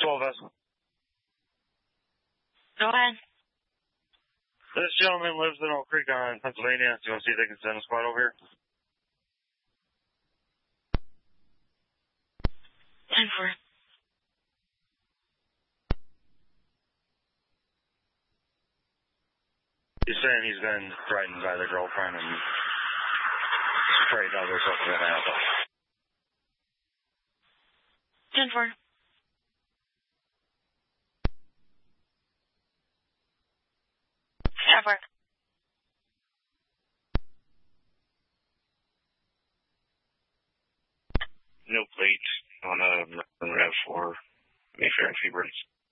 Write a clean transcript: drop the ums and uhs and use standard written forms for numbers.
12S. Go ahead. This gentleman lives in Oak Creek on Pennsylvania. Do you want to see if they can send a squad over here? 10-4. He's saying he's been threatened by the girlfriend and afraid others are going to happen. 10-4. Staff work. No plate on a RAV4 Mayfair and Seabirds.